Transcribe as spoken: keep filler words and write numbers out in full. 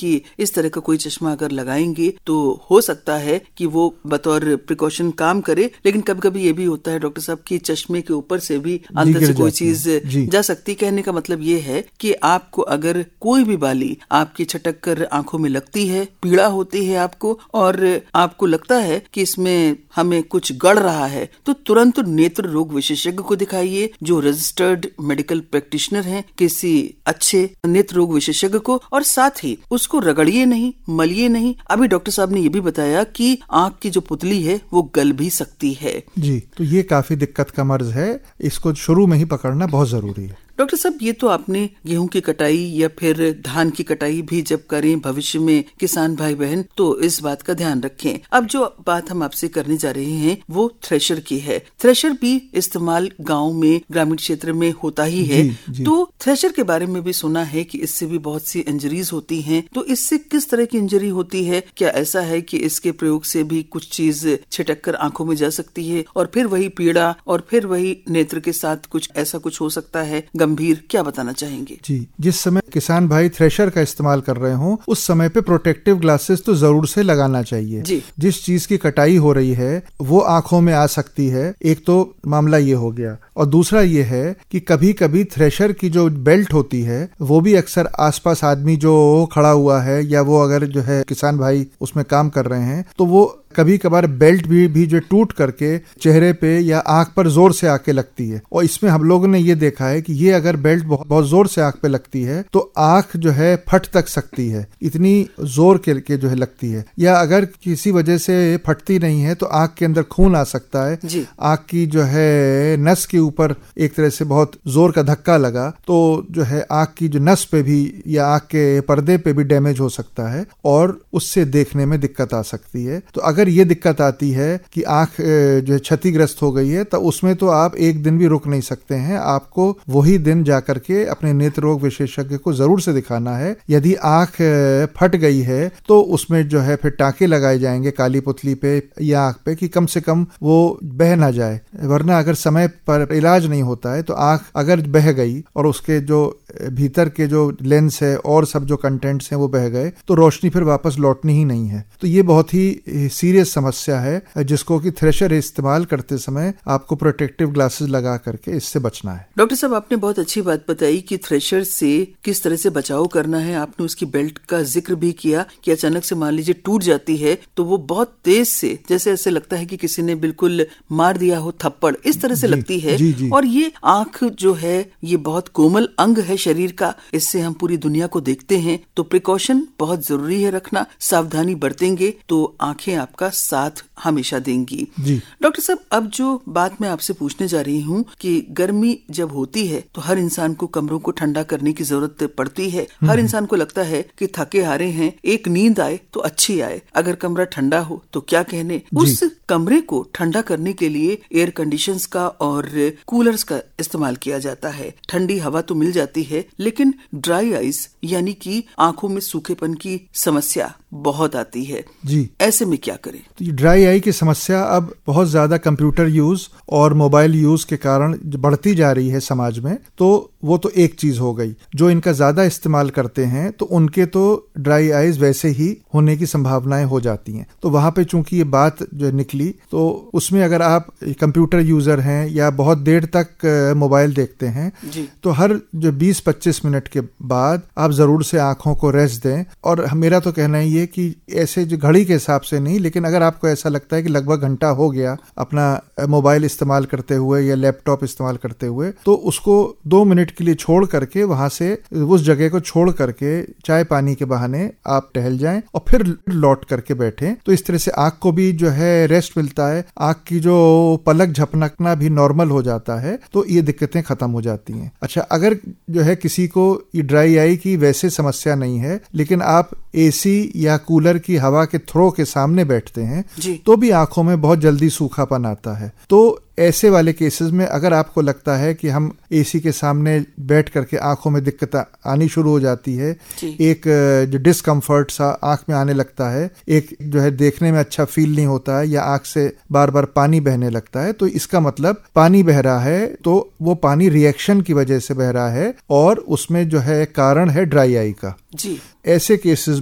कि इस तरह का कोई चश्मा अगर लगाएंगे तो हो सकता है कि वो बतौर प्रिकॉशन काम करे, लेकिन कभी कभी ये भी होता है डॉक्टर साहब कि चश्मे के ऊपर से भी अंदर से कोई चीज जा सकती। कहने का मतलब ये है कि आपको अगर कोई भी बाली आपकी छटक कर आंखों में लगती है, पीड़ा होती है आपको, और आपको लगता है कि इसमें हमें कुछ गड़ रहा है, तो तुरंत नेत्र रोग विशेषज्ञ को दिखाइए जो रजिस्टर्ड मेडिकल प्रैक्टिशनर हैं, किसी अच्छे नेत्र रोग विशेषज्ञ को, और साथ ही उसको रगड़िए नहीं, मलिए नहीं। अभी डॉक्टर साहब ने ये भी बताया कि आंख की जो पुतली है वो गल भी सकती है। जी, तो ये काफी दिक्कत का मर्ज है, इसको शुरू में ही पकड़ना बहुत जरूरी है। डॉक्टर साहब, ये तो आपने गेहूं की कटाई या फिर धान की कटाई भी जब करें भविष्य में किसान भाई बहन तो इस बात का ध्यान रखें। अब जो बात हम आपसे करने जा रहे हैं वो थ्रेशर की है। थ्रेशर भी इस्तेमाल गांव में, ग्रामीण क्षेत्र में होता ही है। जी, जी। तो थ्रेशर के बारे में भी सुना है कि इससे भी बहुत सी इंजरीज होती हैं, तो इससे किस तरह की इंजरी होती है? क्या ऐसा है कि इसके प्रयोग से भी कुछ चीज छिटक कर आंखों में जा सकती है और फिर वही पीड़ा और फिर वही नेत्र के साथ कुछ ऐसा कुछ हो सकता है गंभीर? क्या बताना चाहेंगे? जी, जिस समय किसान भाई थ्रेशर का इस्तेमाल कर रहे हों उस समय पे प्रोटेक्टिव ग्लासेस तो जरूर से लगाना चाहिए। जी। जिस चीज की कटाई हो रही है वो आंखों में आ सकती है, एक तो मामला ये हो गया, और दूसरा ये है कि कभी कभी थ्रेशर की जो बेल्ट होती है वो भी अक्सर आसपास आदमी जो खड़ा हुआ है या वो अगर जो है किसान भाई उसमें काम कर रहे हैं तो वो कभी कभार बेल्ट भी, भी जो टूट करके चेहरे पे या आंख पर जोर से आके लगती है। और इसमें हम लोगों ने ये देखा है कि ये अगर बेल्ट बहुत, बहुत जोर से आंख पे लगती है तो आंख जो है फट तक सकती है, इतनी जोर के, के जो है लगती है। या अगर किसी वजह से फटती नहीं है तो आंख के अंदर खून आ सकता है, आंख की जो है नस के ऊपर एक तरह से बहुत जोर का धक्का लगा तो जो है आंख की जो नस पे भी या आंख के पर्दे पे भी डैमेज हो सकता है और उससे देखने में दिक्कत आ सकती है। तो अगर ये दिक्कत आती है कि आंख जो है क्षतिग्रस्त हो गई है तो उसमें तो आप एक दिन भी रुक नहीं सकते हैं, आपको वही दिन जाकर के अपने नेत्र रोग विशेषज्ञ को जरूर से दिखाना है। यदि आंख फट गई है तो उसमें जो है फिर टाँके लगाए जाएंगे काली पुतली पे या आंख पे कि कम से कम वो बह ना जाए, वरना अगर समय पर इलाज नहीं होता है तो आंख अगर बह गई और उसके जो भीतर के जो लेंस है और सब जो कंटेंट्स हैं वो बह गए तो रोशनी फिर वापस लौटनी ही नहीं है। तो ये बहुत ही सीरियस समस्या है जिसको कि थ्रेशर इस्तेमाल करते समय आपको प्रोटेक्टिव ग्लासेस लगा करके इससे बचना है। डॉक्टर साहब, आपने बहुत अच्छी बात बताई कि थ्रेशर से किस तरह से बचाव करना है। आपने उसकी बेल्ट का जिक्र भी किया कि अचानक से मान लीजिए टूट जाती है तो वो बहुत तेज से, जैसे ऐसे लगता है कि किसी ने बिल्कुल मार दिया हो थप्पड़, इस तरह से लगती है। जी, जी। और ये आंख जो है ये बहुत कोमल अंग है शरीर का, इससे हम पूरी दुनिया को देखते हैं, तो प्रिकॉशन बहुत जरूरी है रखना। सावधानी बरतेंगे तो आंखें आपका साथ हमेशा देंगी। डॉक्टर साहब, अब जो बात मैं आपसे पूछने जा रही हूँ कि गर्मी जब होती है तो हर इंसान को कमरों को ठंडा करने की जरूरत पड़ती है। हर इंसान को लगता है कि थके हारे हैं, एक नींद आए तो अच्छी आए, अगर कमरा ठंडा हो तो क्या कहने। उस कमरे को ठंडा करने के लिए एयर कंडीशंस का और कूलर्स का इस्तेमाल किया जाता है। ठंडी हवा तो मिल जाती है लेकिन ड्राई आइज यानी कि आंखों में सूखेपन की समस्या बहुत आती है। जी, ऐसे में क्या करें? तो ड्राई आई की समस्या अब बहुत ज्यादा कंप्यूटर यूज और मोबाइल यूज के कारण बढ़ती जा रही है समाज में, तो वो तो एक चीज हो गई। जो इनका ज्यादा इस्तेमाल करते हैं तो उनके तो ड्राई आइज वैसे ही होने की संभावनाएं हो जाती हैं। तो वहां पे चूंकि ये बात जो निकली तो उसमें अगर आप कंप्यूटर यूजर हैं या बहुत देर तक मोबाइल देखते हैं तो हर जो बीस पच्चीस मिनट के बाद आप जरूर से आंखों को रेस्ट दें। और मेरा तो कहना ही है कि ऐसे जो घड़ी के हिसाब से नहीं, लेकिन अगर आपको ऐसा लगता है कि लगभग घंटा हो गया अपना मोबाइल इस्तेमाल करते हुए या लैपटॉप इस्तेमाल करते हुए, तो उसको दो मिनट के लिए छोड़ करके वहां से उस जगह को छोड़ करके चाय पानी के बहाने आप टहल जाएं और फिर लौट करके बैठें। तो इस तरह से आंख को भी जो है रेस्ट मिलता है, आंख की जो पलक झपकना भी नॉर्मल हो जाता है, तो ये दिक्कतें खत्म हो जाती हैं। अच्छा, अगर जो है किसी को ये ड्राई आई की वैसे समस्या नहीं है लेकिन आप एसी या कूलर की हवा के थ्रो के सामने बैठते हैं तो भी आंखों में बहुत जल्दी सूखापन आता है। तो ऐसे वाले केसेस में अगर आपको लगता है कि हम एसी के सामने बैठ करके आंखों में दिक्कत आनी शुरू हो जाती है, एक जो डिस्कम्फर्ट सा आंख में आने लगता है, एक जो है देखने में अच्छा फील नहीं होता है या आंख से बार बार पानी बहने लगता है, तो इसका मतलब पानी बह रहा है तो वो पानी रिएक्शन की वजह से बह रहा है और उसमें जो है कारण है ड्राई आई का। जी, ऐसे केसेस